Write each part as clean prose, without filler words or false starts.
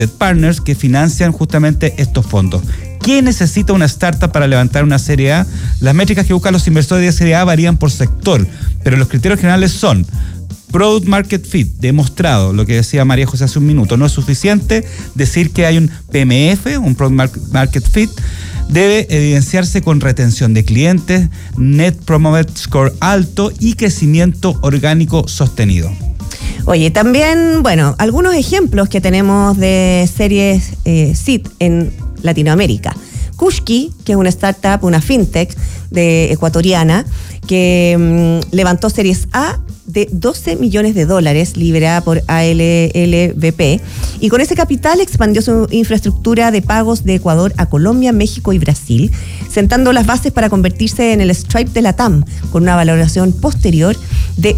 Partners que financian justamente estos fondos. ¿Qué necesita una startup para levantar una serie A? Las métricas que buscan los inversores de serie A varían por sector, pero los criterios generales son Product Market Fit, demostrado, lo que decía María José hace un minuto. No es suficiente decir que hay un PMF, un Product Market Fit. Debe evidenciarse con retención de clientes, Net Promoter Score alto y crecimiento orgánico sostenido. Oye, también, bueno, algunos ejemplos que tenemos de series SID en Latinoamérica. Kushki, que es una startup, una fintech ecuatoriana, que levantó series A de $12 millones liderada por ALLBP, y con ese capital expandió su infraestructura de pagos de Ecuador a Colombia, México y Brasil, sentando las bases para convertirse en el Stripe de la TAM, con una valoración posterior de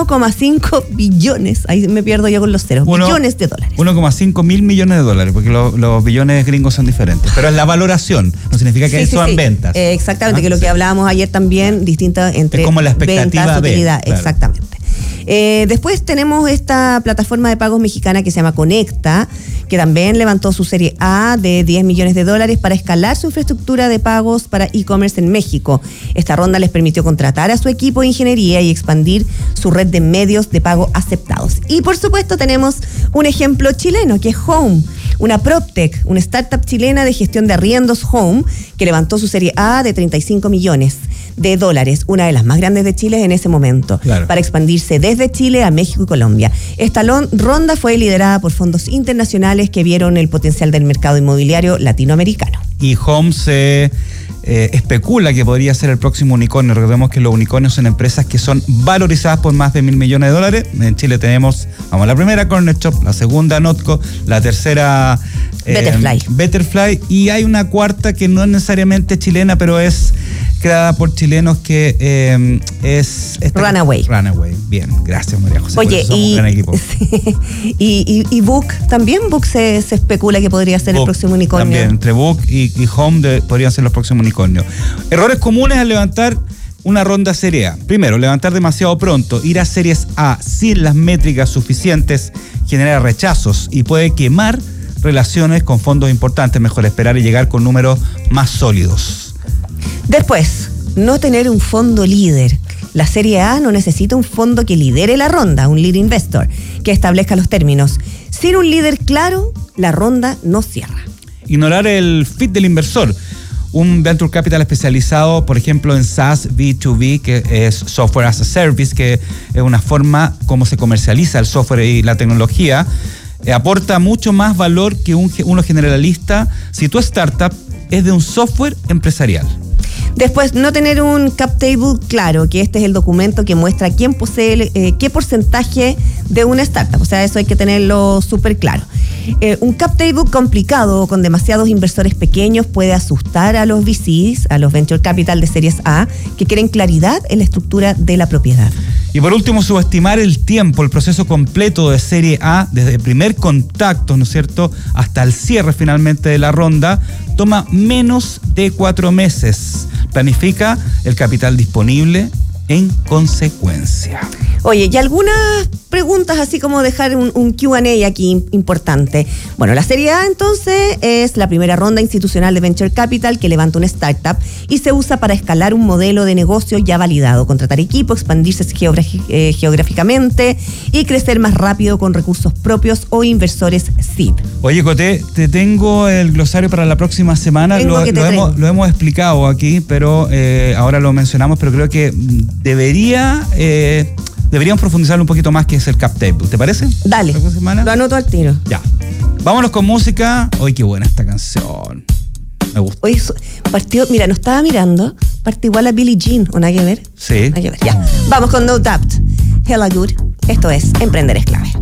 1,5 billones, ahí me pierdo yo con los ceros, billones de dólares. 1,5 mil millones de dólares, porque los billones gringos son diferentes, pero es la valoración, no significa que eso son ventas. Exactamente, que es lo que hablábamos ayer también, distinta entre es como la expectativa ventas, utilidad, claro. Exactamente. Después tenemos esta plataforma de pagos mexicana que se llama Conecta, que también levantó su serie A de $10 millones para escalar su infraestructura de pagos para e-commerce en México. Esta ronda les permitió contratar a su equipo de ingeniería y expandir su red de medios de pago aceptados. Y por supuesto tenemos un ejemplo chileno, que es Home, una PropTech, una startup chilena de gestión de arriendos Home, que levantó su serie A de $35 millones, una de las más grandes de Chile en ese momento, claro, para expandirse desde Chile a México y Colombia. Esta ronda fue liderada por fondos internacionales que vieron el potencial del mercado inmobiliario latinoamericano. Y Home se especula que podría ser el próximo unicornio. Recordemos que los unicornios son empresas que son valorizadas por más de $1.000 millones. En Chile tenemos, vamos, la primera Corner Shop, la segunda Notco, la tercera Betterfly, y hay una cuarta que no es necesariamente chilena, pero es creada por chilenos, que es Runaway. Bien, gracias María José. Oye, un gran equipo. y Book también, Book se especula que podría ser Book, el próximo unicornio. También, entre Book y Home podrían ser los próximos unicornios. Errores comunes al levantar una ronda serie A. Primero, levantar demasiado pronto, ir a series A sin las métricas suficientes genera rechazos y puede quemar relaciones con fondos importantes. Mejor esperar y llegar con números más sólidos. Después, no tener un fondo líder. La serie A no necesita un fondo que lidere la ronda, un lead investor, que establezca los términos. Sin un líder claro, la ronda no cierra. Ignorar el fit del inversor. Un venture capital especializado, por ejemplo, en SaaS B2B, que es Software as a Service, que es una forma como se comercializa el software y la tecnología, aporta mucho más valor que uno generalista si tu startup es de un software empresarial. Después, no tener un cap table claro, que este es el documento que muestra quién posee qué porcentaje de una startup. O sea, eso hay que tenerlo súper claro. Un cap table complicado con demasiados inversores pequeños puede asustar a los VCs, a los venture capital de series A, que quieren claridad en la estructura de la propiedad. Y por último, subestimar el tiempo, el proceso completo de serie A, desde el primer contacto, ¿no es cierto?, hasta el cierre finalmente de la ronda, toma menos de 4 meses. Planifica el capital disponible en consecuencia. Oye, y algunas preguntas así como dejar un Q&A aquí importante. Bueno, la serie A entonces es la primera ronda institucional de Venture Capital que levanta una startup y se usa para escalar un modelo de negocio ya validado, contratar equipo, expandirse geográficamente y crecer más rápido con recursos propios o inversores SID. Oye, Coté, te tengo el glosario para la próxima semana. Lo hemos explicado aquí, pero ahora lo mencionamos, pero creo que deberíamos profundizar un poquito más, que es el cap table. ¿Te parece? Dale, lo anoto al tiro. Ya. Vámonos con música. Uy, qué buena esta canción. Me gusta. Oye, partió, mira, no estaba mirando, partió igual a Billie Jean, ¿o nada que ver? Sí. Nada que ver, ya. Vamos con No Doubt, Hella Good. Esto es Emprender es Clave.